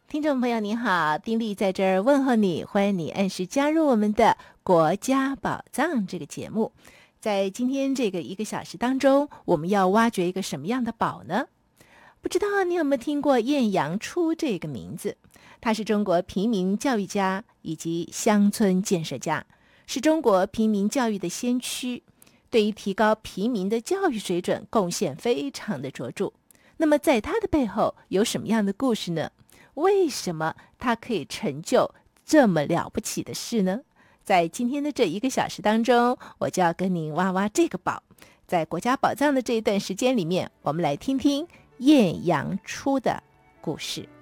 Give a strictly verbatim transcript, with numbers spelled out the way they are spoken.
听众朋友您好，丁莉在这儿问候你，欢迎你按时加入我们的国家宝藏这个节目。在今天这个一个小时当中，我们要挖掘一个什么样的宝呢？不知道你有没有听过晏阳初这个名字？他是中国平民教育家以及乡村建设家，是中国平民教育的先驱，对于提高平民的教育水准贡献非常的卓著。那么在他的背后有什么样的故事呢？为什么他可以成就这么了不起的事呢？在今天的这一个小时当中，我就要跟您挖挖这个宝。在国家宝藏的这一段时间里面，我们来听听晏阳初的故事。